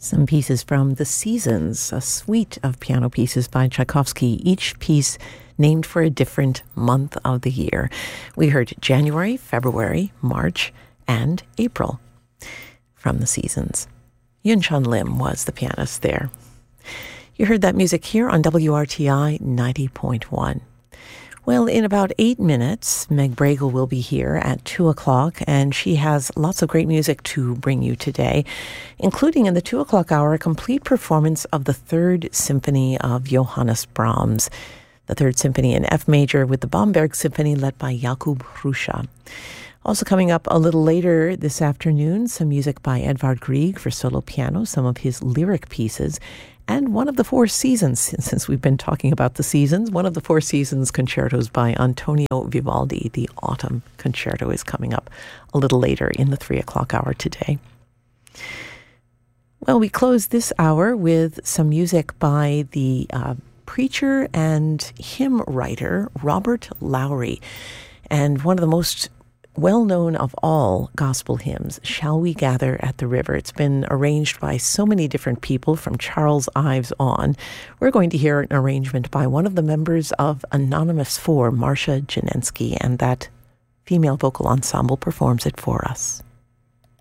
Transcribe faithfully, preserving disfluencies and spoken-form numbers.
Some pieces from The Seasons, a suite of piano pieces by Tchaikovsky, each piece named for a different month of the year. We heard January, February, March, and April from The Seasons. Yun-Chun Lim was the pianist there. You heard that music here on W R T I ninety point one. Well, in about eight minutes, Meg Bragle will be here at two o'clock, and she has lots of great music to bring you today, including in the two o'clock hour, a complete performance of the Third Symphony of Johannes Brahms, the Third Symphony in F major with the Bamberg Symphony led by Jakub Hrusa. Also coming up a little later this afternoon, some music by Edvard Grieg for solo piano, some of his lyric pieces, and one of the Four Seasons, since we've been talking about the seasons, one of the Four Seasons concertos by Antonio Vivaldi. The Autumn Concerto is coming up a little later in the three o'clock hour today. Well, we close this hour with some music by the uh, preacher and hymn writer Robert Lowry, and one of the most well-known of all gospel hymns, Shall We Gather at the River. It's been arranged by so many different people from Charles Ives on. We're going to hear an arrangement by one of the members of Anonymous Four, Marcia Janensky, and that female vocal ensemble performs it for us.